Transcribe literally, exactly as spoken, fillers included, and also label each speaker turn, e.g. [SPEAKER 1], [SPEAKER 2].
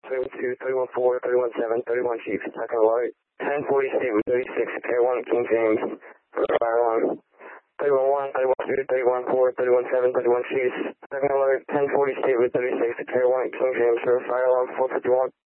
[SPEAKER 1] thirty-one two, thirty-one four, thirty-one seven, thirty-one Chief, second alert, ten forty state with thirty-six, K one, King James, fire alarm, thirty-one one, thirty-one two, thirty-one four, thirty-one seven, thirty-one Chief, second alert, ten forty state with thirty-six, K one, King James, fire alarm, four fifty-one.